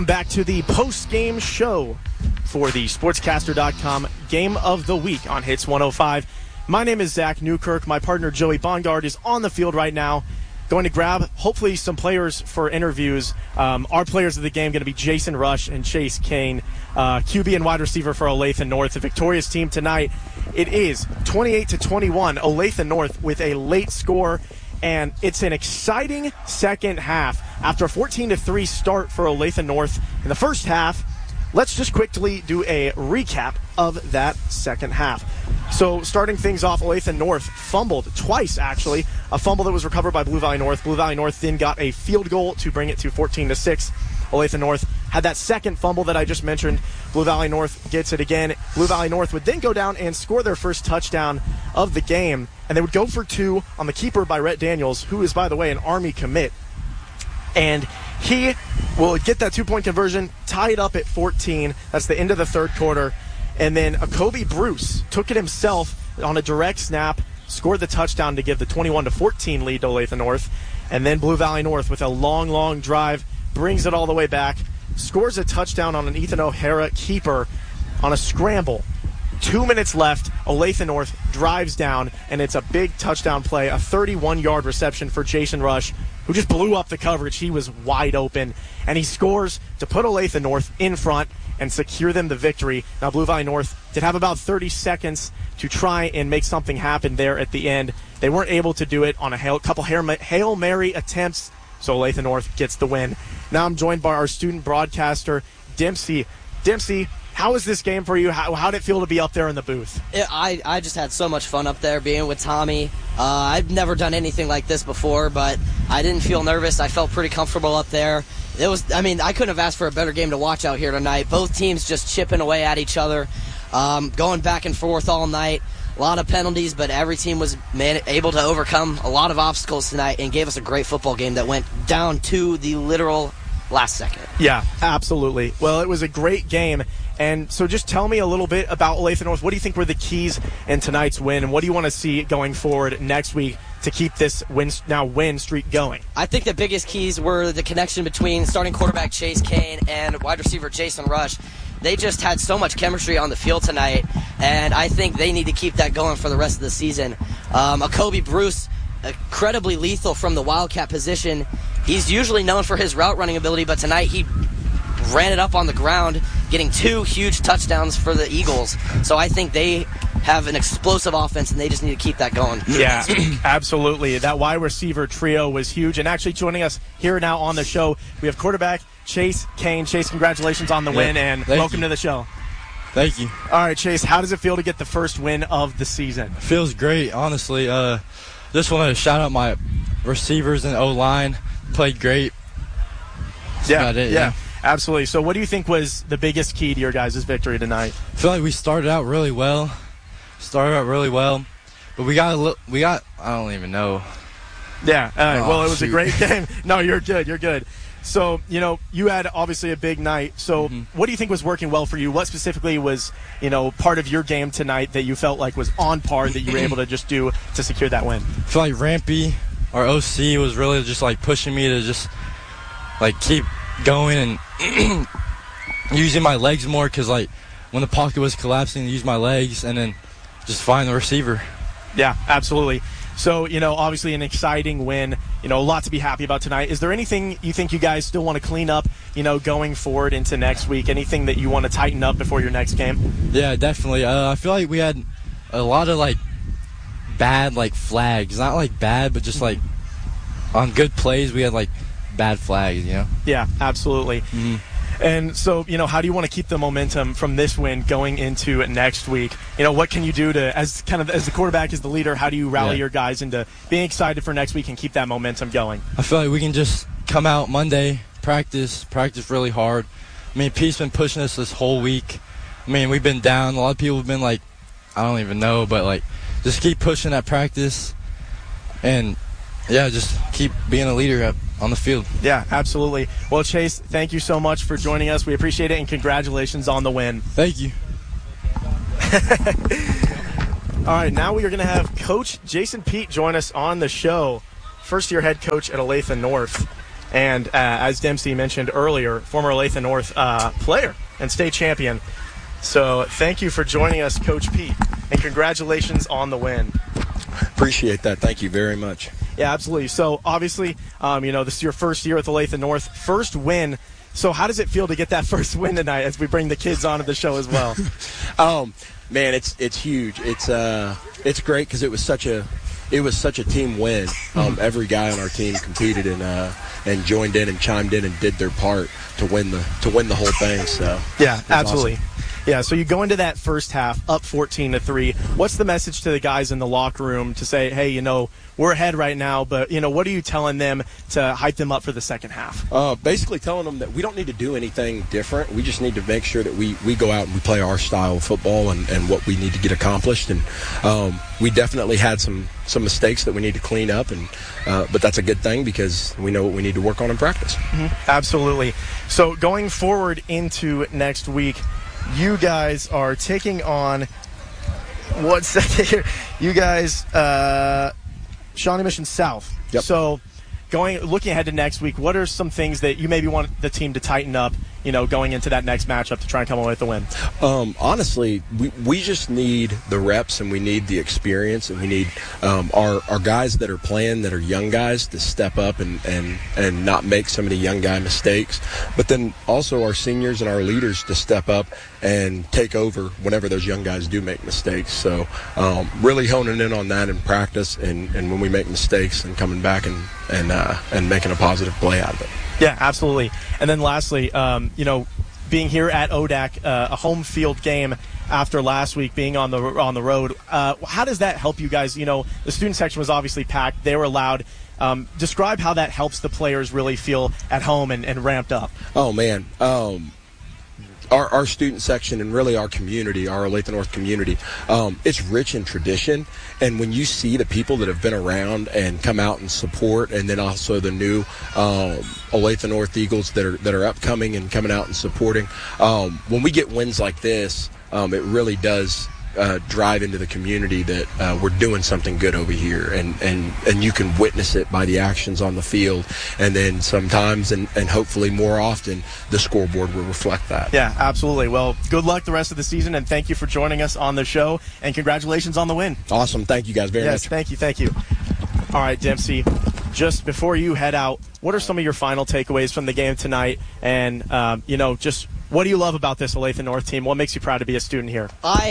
Back to the post-game show for the Sportscaster.com Game of the Week on Hits 105. My name is Zach Newkirk. My partner Joey Bongard is on the field right now, going to grab hopefully some players for interviews. Our players of the game going to be Jason Rush and Chase Kane, QB and wide receiver for Olathe North. The victorious team tonight, it is 28-21, Olathe North with a late score. And it's an exciting second half. After a 14-3 start for Olathe North in the first half, let's just quickly do a recap of that second half. So starting things off, Olathe North fumbled twice, actually. A fumble that was recovered by Blue Valley North. Blue Valley North then got a field goal to bring it to 14-6. Olathe North had that second fumble that I just mentioned. Blue Valley North gets it again. Blue Valley North would then go down and score their first touchdown of the game. And they would go for two on the keeper by Rhett Daniels, who is, by the way, an Army commit. And he will get that two-point conversion, tie it up at 14. That's the end of the third quarter. And then Kobe Bruce took it himself on a direct snap, scored the touchdown to give the 21-14 lead to Olathe North. And then Blue Valley North, with a long drive, brings it all the way back, scores a touchdown on an Ethan O'Hara keeper on a scramble. 2 minutes left, Olathe North drives down, and it's a big touchdown play, a 31-yard reception for Jason Rush, who just blew up the coverage. He was wide open, and he scores to put Olathe North in front and secure them the victory. Now, Blue Valley North did have about 30 seconds to try and make something happen there at the end. They weren't able to do it on a couple Hail Mary attempts, so Olathe North gets the win. Now I'm joined by our student broadcaster, Dempsey. Dempsey, how was this game for you? How did it feel to be up there in the booth? I just had so much fun up there being with Tommy. I've never done anything like this before, but I didn't feel nervous. I felt pretty comfortable up there. I couldn't have asked for a better game to watch out here tonight. Both teams just chipping away at each other, going back and forth all night. A lot of penalties, but every team was able to overcome a lot of obstacles tonight and gave us a great football game that went down to the literal last second. Yeah, absolutely. Well, it was a great game. And so just tell me a little bit about Olathe North. What do you think were the keys in tonight's win, and what do you want to see going forward next week to keep this win streak going? I think the biggest keys were the connection between starting quarterback Chase Kane and wide receiver Jason Rush. They just had so much chemistry on the field tonight, and I think they need to keep that going for the rest of the season. Kobe Bruce, incredibly lethal from the Wildcat position. He's usually known for his route running ability, but tonight he ran it up on the ground, getting two huge touchdowns for the Eagles. So I think they have an explosive offense, and they just need to keep that going. Yeah, absolutely. That wide receiver trio was huge. And actually joining us here now on the show, we have quarterback Chase Kane. Chase, congratulations on the win, and welcome to the show. Thank you. All right, Chase, how does it feel to get the first win of the season? It feels great, honestly. Just want to shout out my receivers and O-line. Played great. That's about it, yeah. Absolutely. So what do you think was the biggest key to your guys' victory tonight? I feel like we started out really well. But we got I don't even know. Yeah. Well, it was a great game. No, you're good. So, you had obviously a big night. So what do you think was working well for you? What specifically was, part of your game tonight that you felt like was on par that you were able to just do to secure that win? I feel like Rampy, our OC, was really just like pushing me to just like keep going and using my legs more, because like when the pocket was collapsing, use my legs and then just find the receiver. Yeah, absolutely. So, obviously an exciting win, a lot to be happy about tonight. Is there anything you think you guys still want to clean up, going forward into next week? Anything that you want to tighten up before your next game? Yeah, definitely. I feel like we had a lot of like bad like flags. Not like bad, but just like on good plays we had like bad flags, Yeah, absolutely. Mm-hmm. And so, how do you want to keep the momentum from this win going into next week? What can you do to, as the quarterback, as the leader, how do you rally your guys into being excited for next week and keep that momentum going? I feel like we can just come out Monday, practice really hard. I mean, Pete's been pushing us this whole week. I mean, we've been down. A lot of people have been like, I don't even know, but like, just keep pushing at practice and, yeah, just keep being a leader on the field. Yeah, absolutely. Well, Chase, thank you so much for joining us. We appreciate it, and congratulations on the win. Thank you. All right, now we are going to have Coach Jason Pete join us on the show. First-year head coach at Olathe North. And as Dempsey mentioned earlier, former Olathe North player and state champion. So thank you for joining us, Coach Pete, and congratulations on the win. Appreciate that. Thank you very much. Yeah, absolutely. So obviously, this is your first year at Olathe North, first win. So how does it feel to get that first win tonight as we bring the kids onto the show as well? Man, it's huge. It's great because it was such a team win. Every guy on our team competed and joined in and chimed in and did their part to win the whole thing. So yeah, absolutely. Awesome. Yeah, so you go into that first half up 14-3. What's the message to the guys in the locker room to say, hey, we're ahead right now, but, what are you telling them to hype them up for the second half? Basically telling them that we don't need to do anything different. We just need to make sure that we go out and we play our style of football and what we need to get accomplished. And we definitely had some mistakes that we need to clean up, but that's a good thing because we know what we need to work on in practice. Mm-hmm. Absolutely. So going forward into next week, you guys are taking on you guys Shawnee Mission South. Yep. So looking ahead to next week, what are some things that you maybe want the team to tighten up, going into that next matchup to try and come away with the win? Honestly, we just need the reps and we need the experience and we need our guys that are playing, that are young guys, to step up and not make some of the young guy mistakes. But then also our seniors and our leaders to step up and take over whenever those young guys do make mistakes. So really honing in on that in practice and when we make mistakes and coming back and making a positive play out of it. Yeah, absolutely. And then lastly, being here at ODAC, a home field game after last week being on the road, how does that help you guys? The student section was obviously packed. They were loud. Describe how that helps the players really feel at home and ramped up. Oh, man. Our student section and really our community, our Olathe North community, it's rich in tradition. And when you see the people that have been around and come out and support, and then also the new Olathe North Eagles that are upcoming and coming out and supporting, when we get wins like this, it really does drive into the community that we're doing something good over here, and you can witness it by the actions on the field, and then sometimes and hopefully more often the scoreboard will reflect that. Yeah, absolutely. Well, good luck the rest of the season, and thank you for joining us on the show, and congratulations on the win. Awesome. Thank you guys very much. Yes, thank you. All right, Dempsey, just before you head out, what are some of your final takeaways from the game tonight, and just what do you love about this Olathe North team? What makes you proud to be a student here?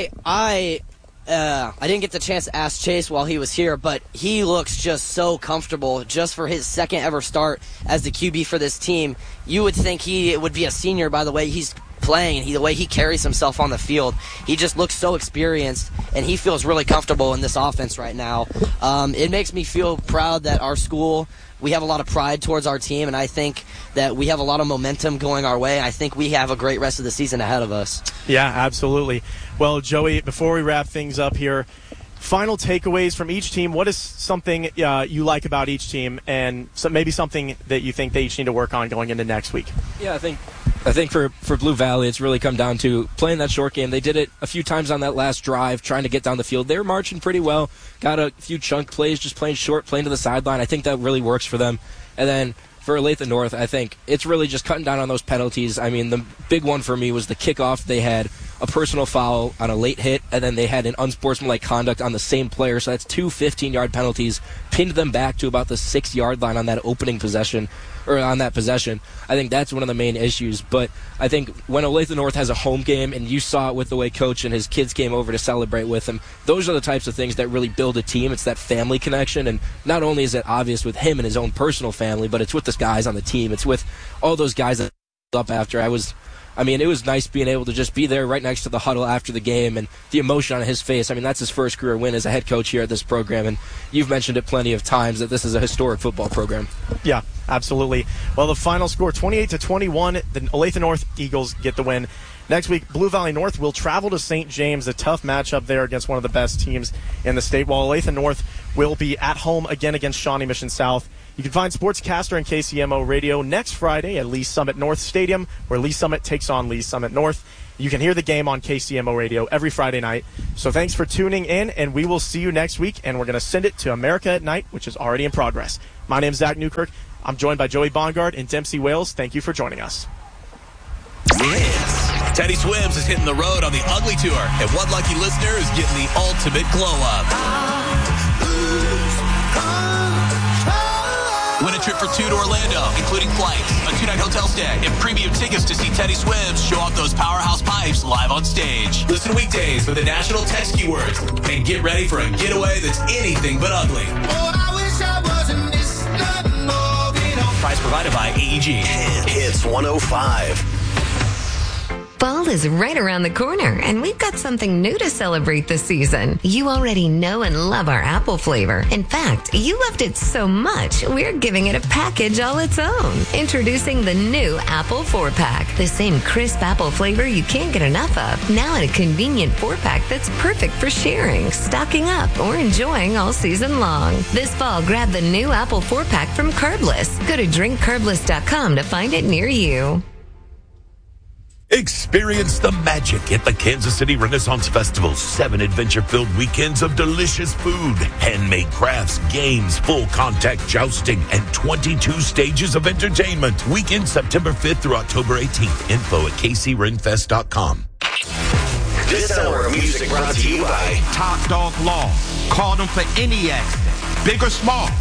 I didn't get the chance to ask Chase while he was here, but he looks just so comfortable just for his second ever start as the QB for this team. You would think he would be a senior by the way he's playing, the way he carries himself on the field. He just looks so experienced, and he feels really comfortable in this offense right now. It makes me feel proud that our school, we have a lot of pride towards our team, and I think that we have a lot of momentum going our way. I think we have a great rest of the season ahead of us. Yeah, absolutely. Well, Joey, before we wrap things up here, final takeaways from each team. What is something you like about each team, and maybe something that you think they each need to work on going into next week? Yeah, I think for Blue Valley, it's really come down to playing that short game. They did it a few times on that last drive, trying to get down the field. They were marching pretty well, got a few chunk plays, just playing short, playing to the sideline. I think that really works for them. And then for Olathe North, I think it's really just cutting down on those penalties. I mean, the big one for me was the kickoff. They had a personal foul on a late hit, and then they had an unsportsmanlike conduct on the same player. So that's two 15-yard penalties, pinned them back to about the 6-yard line on that opening possession, or on that possession. I think that's one of the main issues. But I think when Olathe North has a home game, and you saw it with the way Coach and his kids came over to celebrate with him, those are the types of things that really build a team. It's that family connection, and not only is it obvious with him and his own personal family, but it's with the guys on the team. It's with all those guys that up after. It was nice being able to just be there right next to the huddle after the game, and the emotion on his face. I mean, that's his first career win as a head coach here at this program, and you've mentioned it plenty of times that this is a historic football program. Yeah, absolutely. Well, the final score, 28-21, the Olathe North Eagles get the win. Next week, Blue Valley North will travel to St. James, a tough matchup there against one of the best teams in the state, while Olathe North will be at home again against Shawnee Mission South. You can find Sportscaster and KCMO Radio next Friday at Lee Summit North Stadium, where Lee Summit takes on Lee Summit North. You can hear the game on KCMO Radio every Friday night. So thanks for tuning in, and we will see you next week, and we're going to send it to America at Night, which is already in progress. My name is Zach Newkirk. I'm joined by Joey Bongard and Dempsey Wales. Thank you for joining us. Teddy Swims is hitting the road on the Ugly Tour, and one lucky listener is getting the ultimate glow-up. Win a trip for 2 to Orlando, including flights, a 2-night hotel stay, and premium tickets to see Teddy Swims show off those powerhouse pipes live on stage. Listen weekdays with the national text keywords and get ready for a getaway that's anything but ugly. Prize provided by AEG. Hits 105. Fall is right around the corner, and we've got something new to celebrate this season. You already know and love our apple flavor. In fact, you loved it so much, we're giving it a package all its own. Introducing the new Apple 4-Pack. The same crisp apple flavor you can't get enough of. Now in a convenient 4-pack that's perfect for sharing, stocking up, or enjoying all season long. This fall, grab the new Apple 4-Pack from Carbless. Go to drinkcarbless.com to find it near you. Experience the magic at the Kansas City Renaissance Festival. 7 adventure-filled weekends of delicious food, handmade crafts, games, full contact jousting, and 22 stages of entertainment. Weekend September 5th through October 18th. Info at kcrenfest.com. This hour of music brought to you by Top Dog Law. Call them for any accident, big or small.